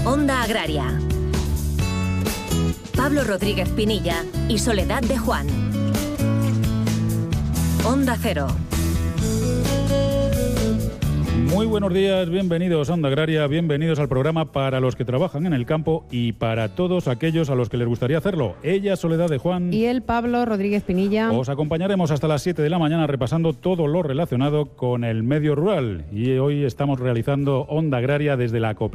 Onda Agraria. Pablo Rodríguez Pinilla y Soledad de Juan. Onda Cero. Muy buenos días, bienvenidos a Onda Agraria, bienvenidos al programa para los que trabajan en el campo y para todos aquellos a los que les gustaría hacerlo. Ella, Soledad de Juan. Y él, Pablo Rodríguez Pinilla. Os acompañaremos hasta las 7 de la mañana repasando todo lo relacionado con el medio rural. Y hoy estamos realizando Onda Agraria desde la cooperativa